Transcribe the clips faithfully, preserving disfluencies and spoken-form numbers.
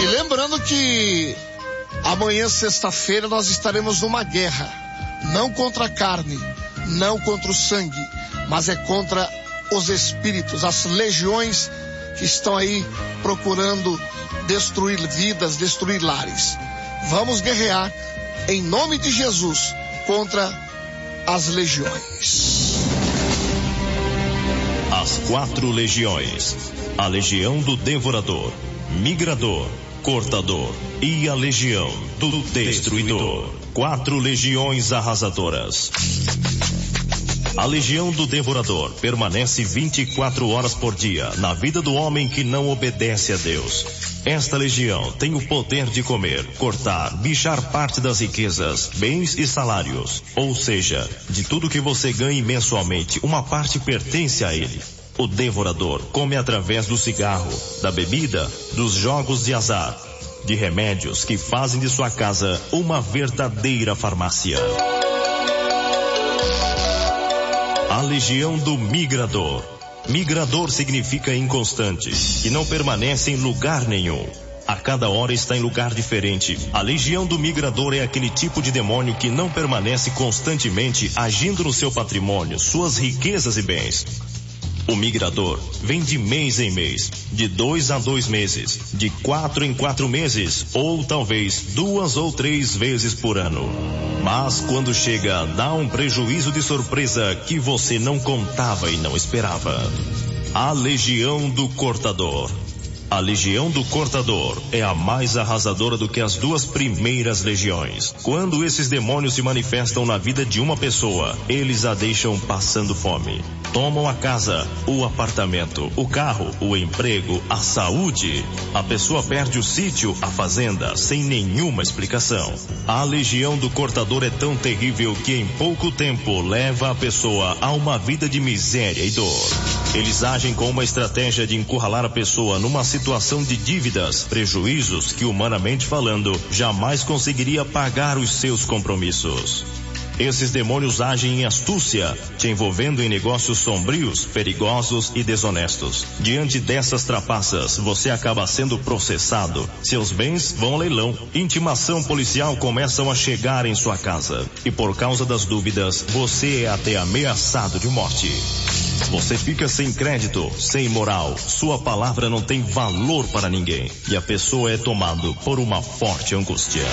E lembrando que amanhã, sexta-feira, nós estaremos numa guerra, não contra a carne, não contra o sangue, mas é contra os espíritos, as legiões que estão aí procurando destruir vidas, destruir lares. Vamos guerrear em nome de Jesus contra as legiões. As quatro legiões: a legião do devorador, migrador, cortador e a legião do destruidor. Quatro legiões arrasadoras. A legião do devorador permanece vinte e quatro horas por dia na vida do homem que não obedece a Deus. Esta legião tem o poder de comer, cortar, bichar parte das riquezas, bens e salários. Ou seja, de tudo que você ganhe mensalmente, uma parte pertence a ele. O devorador come através do cigarro, da bebida, dos jogos de azar, de remédios que fazem de sua casa uma verdadeira farmácia. A legião do migrador. Migrador significa inconstante, que não permanece em lugar nenhum. A cada hora está em lugar diferente. A legião do migrador é aquele tipo de demônio que não permanece constantemente agindo no seu patrimônio, suas riquezas e bens. O migrador vem de mês em mês, de dois a dois meses, de quatro em quatro meses, ou talvez duas ou três vezes por ano. Mas quando chega, dá um prejuízo de surpresa que você não contava e não esperava. A legião do cortador. A legião do cortador é a mais arrasadora do que as duas primeiras legiões. Quando esses demônios se manifestam na vida de uma pessoa, eles a deixam passando fome. Tomam a casa, o apartamento, o carro, o emprego, a saúde. A pessoa perde o sítio, a fazenda, sem nenhuma explicação. A legião do cortador é tão terrível que em pouco tempo leva a pessoa a uma vida de miséria e dor. Eles agem com uma estratégia de encurralar a pessoa numa situação de dívidas, prejuízos que, humanamente falando, jamais conseguiria pagar os seus compromissos. Esses demônios agem em astúcia, te envolvendo em negócios sombrios, perigosos e desonestos. Diante dessas trapaças, você acaba sendo processado. Seus bens vão ao leilão. Intimação policial começam a chegar em sua casa. E por causa das dúvidas, você é até ameaçado de morte. Você fica sem crédito, sem moral. Sua palavra não tem valor para ninguém. E a pessoa é tomada por uma forte angústia.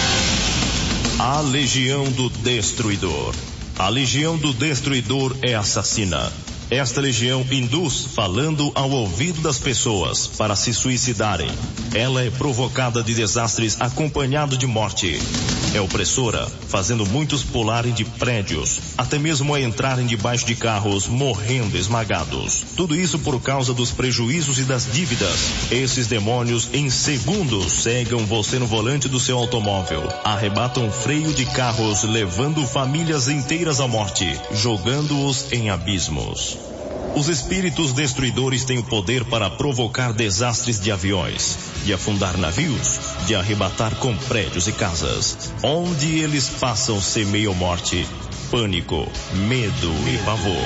A legião do destruidor. A legião do destruidor é assassina. Esta legião induz, falando ao ouvido das pessoas, para se suicidarem. Ela é provocada de desastres acompanhado de morte. É opressora, fazendo muitos pularem de prédios, até mesmo a entrarem debaixo de carros, morrendo esmagados. Tudo isso por causa dos prejuízos e das dívidas. Esses demônios, em segundos, cegam você no volante do seu automóvel, arrebatam freio de carros, levando famílias inteiras à morte, jogando-os em abismos. Os espíritos destruidores têm o poder para provocar desastres de aviões, de afundar navios, de arrebatar com prédios e casas. Onde eles passam semeiam morte, pânico, medo e pavor.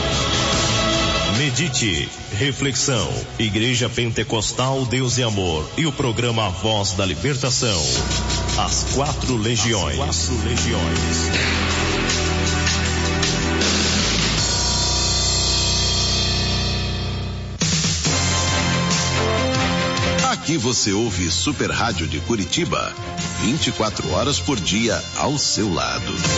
Medite, reflexão, Igreja Pentecostal Deus e Amor e o programa Voz da Libertação. As quatro legiões. As quatro legiões. Aqui você ouve Super Rádio de Curitiba, vinte e quatro horas por dia ao seu lado.